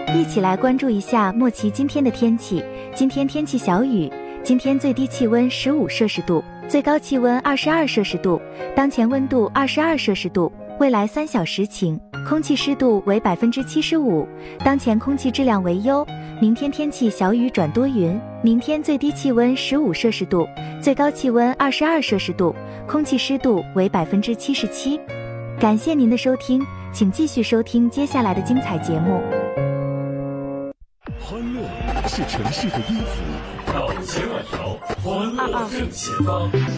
一起来关注一下莫奇今天的天气。今天天气小雨，今天最低气温15摄氏度，最高气温22摄氏度，当前温度22摄氏度，未来3小时晴，空气湿度为75%，当前空气质量为优。明天天气小雨转多云，明天最低气温15摄氏度，最高气温22摄氏度，空气湿度为77%。感谢您的收听，请继续收听接下来的精彩节目。 欢乐是城市的音符，到千万条，欢乐正前方。